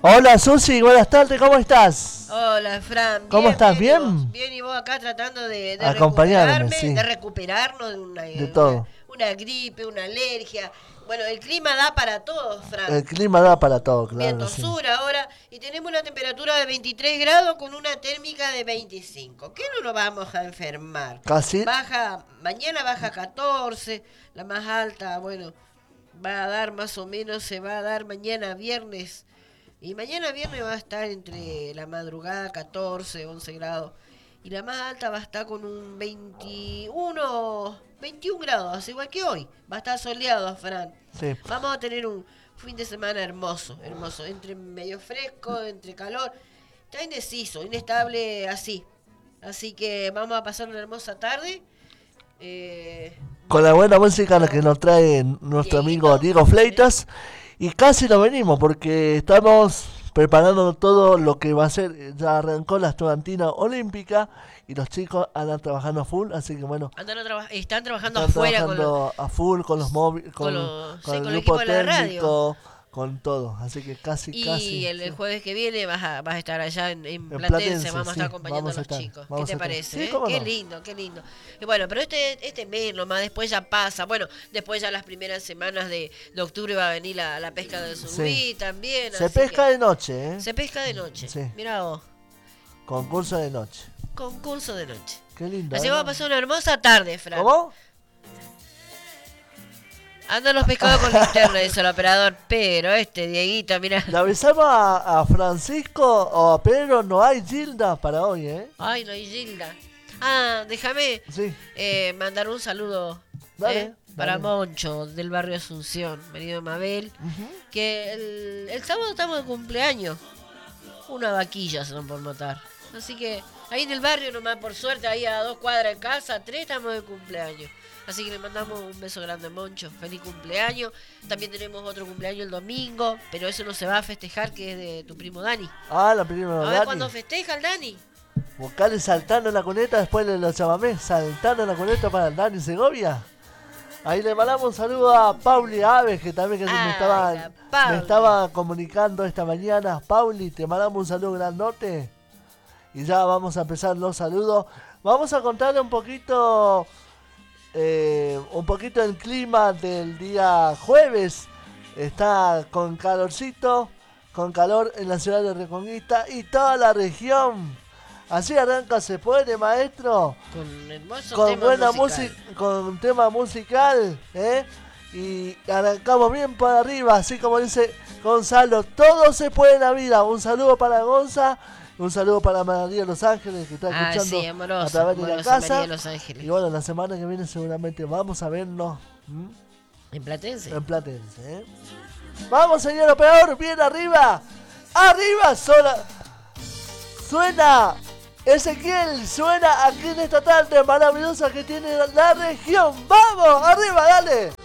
Hola Susi, buenas tardes, ¿cómo estás? Hola, Fran. Bien, ¿Cómo estás? bien, ¿Bien? bien, y vos acá tratando de Acompañarme, recuperarme, sí, de recuperarnos de de todo. una gripe, una alergia. Bueno, el clima da para todo, Fran. El clima da para todo, claro que Viento sí. sur ahora y tenemos una temperatura de 23 grados con una térmica de 25. ¿Qué no nos vamos a enfermar? Casi, Mañana baja 14, la más alta, bueno, va a dar más o menos, se va a dar mañana viernes. Y mañana viernes va a estar entre la madrugada 14, 11 grados. Y la más alta va a estar con un 21 grados, igual que hoy. Va a estar soleado, Fran. sí. Vamos a tener un fin de semana hermoso, hermoso. Entre medio fresco, entre calor. Está indeciso, inestable así. Así que vamos a pasar una hermosa tarde. Eh, Con la buena música que nos trae nuestro amigo Dieguito, Diego Fleitas. Y casi lo venimos porque estamos preparando todo lo que va a ser. Ya arrancó la estudiantina olímpica y los chicos andan trabajando a full, así que bueno, están trabajando están afuera trabajando a full con los móviles, sí, con el con el grupo equipo de la radio. técnico, con todo. Así que casi, Y el sí. jueves que viene vas a estar allá en En Platense, vamos a sí, estar acompañando a vamos a los estar. chicos. ¿Qué Vamos a te estar. parece? Sí, cómo Qué no. lindo, qué lindo. Y bueno, pero este mes nomás, después ya pasa. Bueno, después ya las primeras semanas de octubre va a venir la pesca del surubí Sí. también. Se así pesca que de noche, ¿eh? se pesca de noche. Sí. Mira vos, Concurso de noche. concurso de noche. Qué lindo. Así ¿eh? vamos a pasar una hermosa tarde, Fran. ¿Cómo? Andan los pescados con linterna, dice el operador. Pero Dieguito, mira. Le avisamos a Francisco o a Pedro, no hay Gilda para hoy, ¿eh? Ay, no hay Gilda. Ah, déjame Sí. mandar un saludo Dale, para dale. Moncho del barrio Asunción, venido Mabel, Ujú. que el sábado estamos de cumpleaños. Una vaquilla se nos por matar. Así que ahí en el barrio nomás, por suerte, ahí a 2 cuadras de casa, 3 estamos de cumpleaños. Así que le mandamos un beso grande a Moncho, feliz cumpleaños. También tenemos otro cumpleaños el domingo, pero eso no se va a festejar, que es de tu primo Dani. Ah, la primera A ver Dani. cuándo festeja el Dani. Vocales saltando en la cuneta después de los chamamés, saltando en la cuneta para el Dani Segovia. Ahí le mandamos un saludo a Pauli Aves, que también que Ay, la me Pauli. estaba comunicando esta mañana. Pauli, te mandamos un saludo grandote. Y ya vamos a empezar los saludos. Vamos a contarle un poquito el clima del día jueves. Está con calorcito, con calor en la ciudad de Reconquista y toda la región. Así arranca Se Puede, maestro. Con hermoso Con tema buena musical. música, con tema musical, ¿eh? Y arrancamos bien para arriba, así como dice Gonzalo, todo se puede en la vida. Un saludo para Gonza, un saludo para María de Los Ángeles, que está escuchando Sí, amorosa, a través de la amorosa casa. María de Los Ángeles. Y bueno, la semana que viene seguramente vamos a vernos En Platense. en Platense, ¿eh? Vamos, señor operador, bien arriba. Arriba, suena Ezequiel, suena aquí en esta tarde maravillosa que tiene la región. ¡Vamos! ¡Arriba, dale!